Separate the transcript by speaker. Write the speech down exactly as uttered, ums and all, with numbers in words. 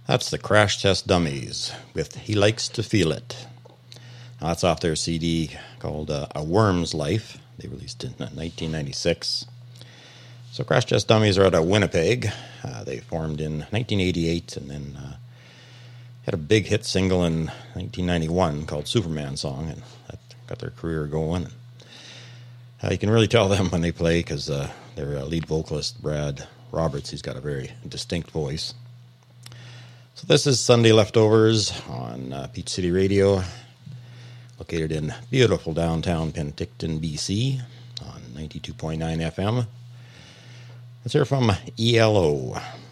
Speaker 1: That's the Crash Test Dummies with He Likes to Feel It. Now, that's off their C D called uh, A Worm's Life. They released it in nineteen ninety-six. So Crash Test Dummies are out of Winnipeg. Uh, they formed in nineteen eighty-eight and then uh, had a big hit single in nineteen ninety-one called Superman Song, and that got their career going. Uh, you can really tell them when they play because uh, their uh, lead vocalist, Brad Roberts, he's got a very distinct voice. So this is Sunday Leftovers on uh, Peach City Radio, located in beautiful downtown Penticton, B C, on ninety-two point nine F M. Let's hear from E L O.